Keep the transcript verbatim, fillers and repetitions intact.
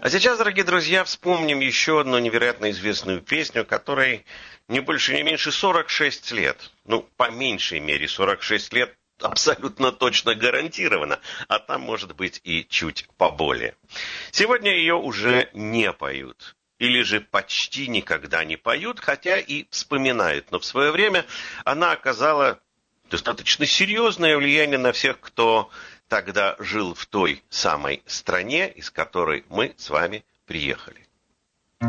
А сейчас, дорогие друзья, вспомним еще одну невероятно известную песню, которой не больше, не меньше сорок шесть лет. Ну, по меньшей мере сорок шесть лет абсолютно точно гарантированно, а там может быть и чуть поболее. Сегодня ее уже не поют. Или же почти никогда не поют, хотя и вспоминают. Но в свое время она оказала достаточно серьезное влияние на всех, кто тогда жил в той самой стране, из которой мы с вами приехали.